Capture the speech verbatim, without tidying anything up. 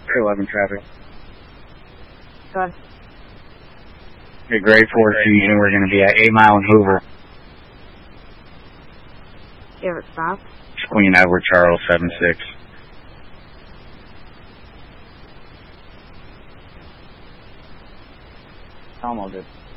three eleven traffic. Go ahead. Okay, grade four Fusion, we're going to be at eight Mile and Hoover. You ever stopped? Queen Edward Charles, seven six. Almost good.